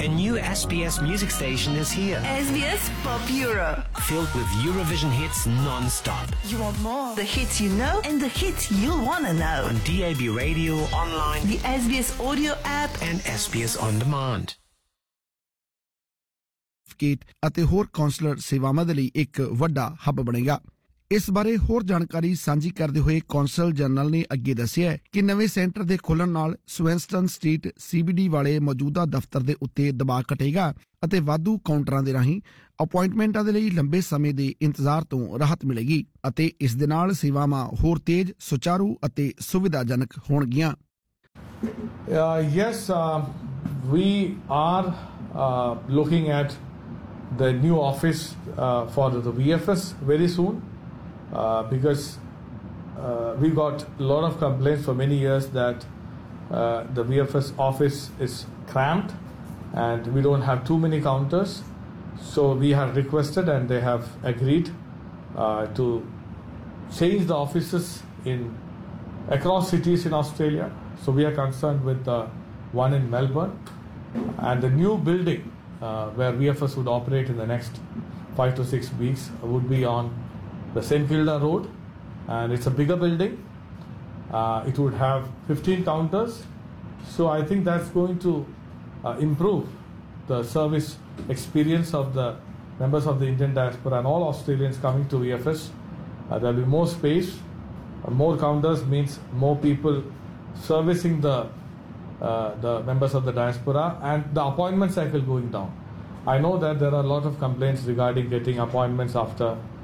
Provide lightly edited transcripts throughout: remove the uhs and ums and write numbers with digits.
new SBS music station is here. SBS Pop Euro. Filled with Eurovision hits non-stop. You want more? The hits you know and the hits you'll want to know. On DAB radio, online, the SBS audio app and SBS On Demand. ਅਤੇ ਹੋਰ councillor ਸੇਵਾਵਾਂ ਦੇ ਲਈ ਇੱਕ ਵੱਡਾ ਹੱਬ ਬਣੇਗਾ। ਇਸ ਬਾਰੇ ਹੋਰ ਜਾਣਕਾਰੀ ਸਾਂਝੀ ਕਰਦੇ ਹੋਏ ਕੌਂਸਲ ਜਨਰਲ ਨੇ ਅੱਗੇ ਦੱਸਿਆ ਕਿ ਨਵੇਂ ਸੈਂਟਰ ਦੇ ਖੁੱਲ੍ਹਣ ਨਾਲ ਸਵੈਨਸਟਨ ਸਟਰੀਟ CBD ਵਾਲੇ ਮੌਜੂਦਾ ਦਫ਼ਤਰ ਦੇ ਉੱਤੇ ਦਬਾਅ ਘਟੇਗਾ ਅਤੇ ਵਾਧੂ ਕਾਊਂਟਰਾਂ ਦੇ ਰਾਹੀਂ ਅਪਾਇੰਟਮੈਂਟਾਂ ਦੇ ਲਈ ਲੰਬੇ ਸਮੇਂ ਦੇ ਇੰਤਜ਼ਾਰ ਤੋਂ ਰਾਹਤ ਮਿਲੇਗੀ ਅਤੇ ਇਸ ਦੇ ਨਾਲ ਸੇਵਾਵਾਂ ਹੋਰ ਤੇਜ਼, ਸੁਚਾਰੂ ਅਤੇ ਸੁਵਿਧਾਜਨਕ ਹੋਣਗੀਆਂ। Yes, we are looking at the new office for the VFS very soon because we got a lot of complaints for many years that the VFS office is cramped and we don't have too many counters. So we have requested and they have agreed to change the offices across cities in Australia. So we are concerned with the one in Melbourne and the new building where VFS would operate in the next 5 to 6 weeks would be on the St Kilda Road, and it's a bigger building. It would have 15 counters, so I think that's going to improve the service experience of the members of the Indian diaspora and all Australians coming to VFS. There'll be more space, more counters means more people servicing the members of the diaspora and the appointment cycle going down. I know that there are a lot of complaints regarding getting appointments after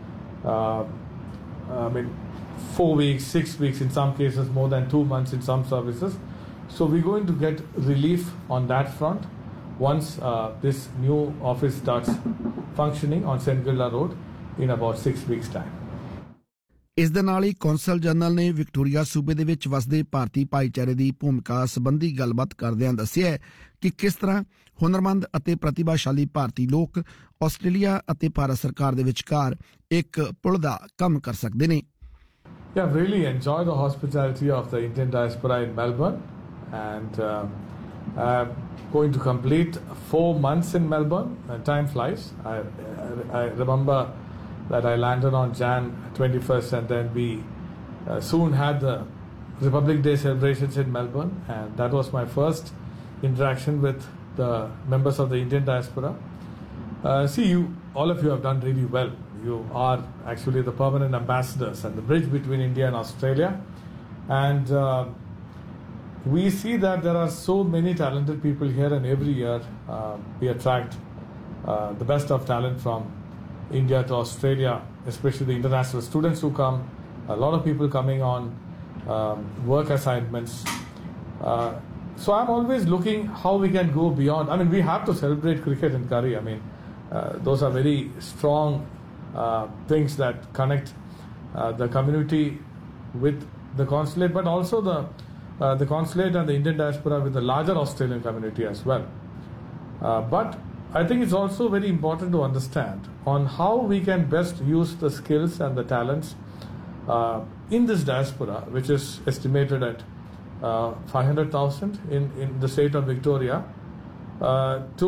4 weeks, 6 weeks, in some cases more than 2 months in some services. So we're going to get relief on that front once this new office starts functioning on St Kilda Road in about 6 weeks' time. ਇਸ ਦੇ ਨਾਲ ਹੀ council general ਨੇ Victoria ਸੂਬੇ ਦੇ ਵਿੱਚ ਵਸਦੇ ਭਾਰਤੀ ਭਾਈਚਾਰੇ ਦੀ ਭੂਮਿਕਾ ਸੰਬੰਧੀ ਗੱਲਬਾਤ ਕਰਦਿਆਂ ਦੱਸਿਆ ਕਿ ਕਿਸ ਤਰ੍ਹਾਂ ਹੁਨਰਮੰਦ ਅਤੇ ਪ੍ਰਤਿਭਾਸ਼ਾਲੀ ਭਾਰਤੀ ਲੋਕ ਆਸਟ੍ਰੇਲੀਆ ਅਤੇ ਭਾਰਤ ਸਰਕਾਰ ਦੇ ਵਿਚਕਾਰ ਇੱਕ ਪੁਲ ਦਾ ਕੰਮ ਕਰ ਸਕਦੇ ਨੇ। Yeah, really enjoy the hospitality of the Indian diaspora in Melbourne and going to complete 4 months in Melbourne and time flies. I remember that I landed on Jan 21st and then we soon had the Republic Day celebrations in Melbourne, and that was my first interaction with the members of the Indian diaspora. All of you have done really well. You are actually the permanent ambassadors and the bridge between India and Australia, and we see that there are so many talented people here, and every year we attract the best of talent from India to Australia, especially the international students who come, a lot of people coming on work assignments. So I'm always looking how we can go beyond. I mean, we have to celebrate cricket and curry. I mean, those are very strong things that connect the community with the consulate, but also the consulate and the Indian diaspora with the larger Australian community as well. But I think it's also very important to understand on how we can best use the skills and the talents in this diaspora, which is estimated at 500,000 in the state of Victoria, to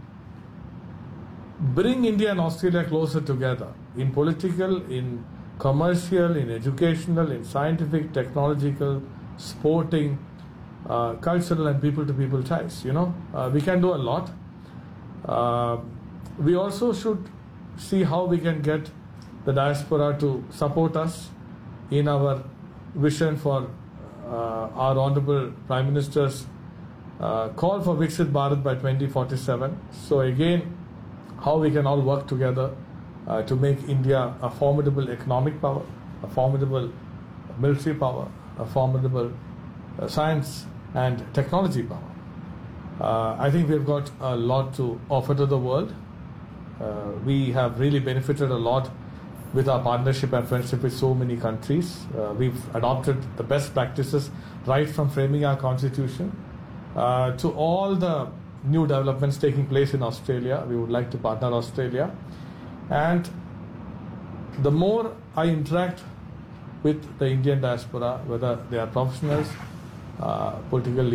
bring India and Australia closer together in political, in commercial, in educational, in scientific, technological, sporting, cultural and people-to-people ties. We can do a lot. We also should see how we can get the diaspora to support us in our vision for our Honourable Prime Minister's call for Viksit Bharat by 2047. So again, how we can all work together to make India a formidable economic power, a formidable military power, a formidable science and technology power. I think we've got a lot to offer to the world. We have really benefited a lot with our partnership and friendship with so many countries. We've adopted the best practices right from framing our constitution to all the new developments taking place in Australia. We would like to partner Australia. And the more I interact with the Indian diaspora, whether they are professionals, political